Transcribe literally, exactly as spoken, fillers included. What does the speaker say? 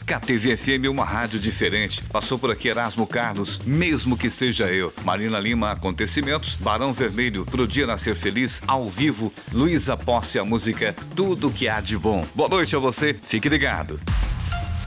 K T V F M, uma rádio diferente. Passou por aqui Erasmo Carlos, Mesmo Que Seja Eu. Marina Lima, Acontecimentos. Barão Vermelho, Pro Dia Nascer Feliz, ao vivo. Luísa Posse, a música Tudo Que Há de Bom. Boa noite a você, fique ligado.